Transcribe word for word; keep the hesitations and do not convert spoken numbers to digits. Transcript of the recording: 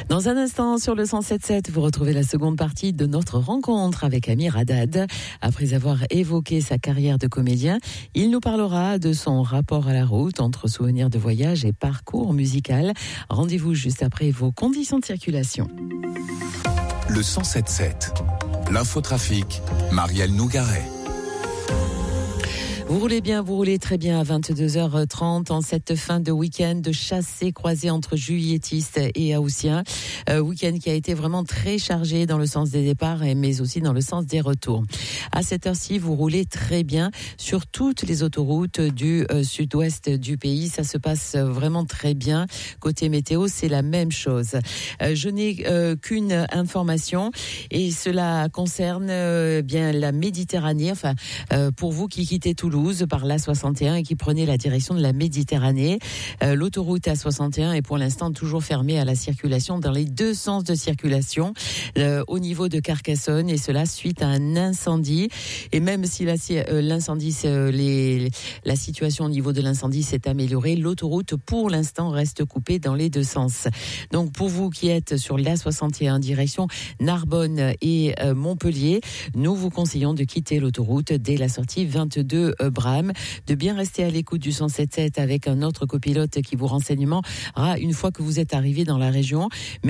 Dans un instant, sur le cent sept sept, vous retrouvez la seconde partie de notre rencontre avec Amir Haddad. Après avoir évoqué sa carrière de comédien, il nous parlera de son rapport à la route entre souvenirs de voyage et parcours musical. Rendez-vous juste après vos conditions de circulation. Le cent sept sept, l'infotrafic, Marielle Nougaret. Vous roulez bien, vous roulez très bien à vingt-deux heures trente en cette fin de week-end de chassé croisé entre juilletistes et haussiens. Euh, week-end qui a été vraiment très chargé dans le sens des départs mais aussi dans le sens des retours. À cette heure-ci, vous roulez très bien sur toutes les autoroutes du euh, sud-ouest du pays. Ça se passe vraiment très bien. Côté météo, c'est la même chose. Euh, je n'ai euh, qu'une information et cela concerne euh, bien la Méditerranée. Enfin, euh, pour vous qui quittez Toulouse par l'A soixante et un et qui prenait la direction de la Méditerranée. Euh, l'autoroute A soixante et un est pour l'instant toujours fermée à la circulation dans les deux sens de circulation euh, au niveau de Carcassonne, et cela suite à un incendie. Et même si la, euh, l'incendie, euh, les, la situation au niveau de l'incendie s'est améliorée, l'autoroute pour l'instant reste coupée dans les deux sens. Donc pour vous qui êtes sur l'A soixante et un direction Narbonne et euh, Montpellier, nous vous conseillons de quitter l'autoroute dès la sortie vingt-deux euh, Bram, de bien rester à l'écoute du cent sept sept avec un autre copilote qui vous renseignera une fois que vous êtes arrivé dans la région. Mais